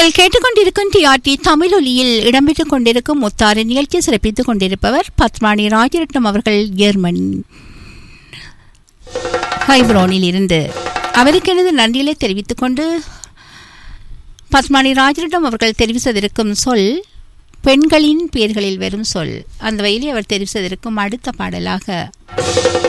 நீங்கள் கேட்டுக்கொண்டிருக்கும் டிஆர்டி தமிழொலியில் இடம்பெற்றுக் கொண்டிருக்கும் முத்தாறு நிகழ்ச்சி சிறப்பித்துக் கொண்டிருப்பவர் பத்மானி ராஜரட்னம் அவர்கள் ஜெர்மன் ஹைப்ரோனில் இருந்து. அவருக்கு எனது நன்றிகளை தெரிவித்துக் கொண்டு பத்மானி ராஜரட்னம் அவர்கள் தெரிவு செய்திருக்கும் சொல் பெண்களின் பெயர்களில் வரும் சொல். அந்த வகையில் அவர் தெரிவு செய்திருக்கும் அடுத்த பாடலாக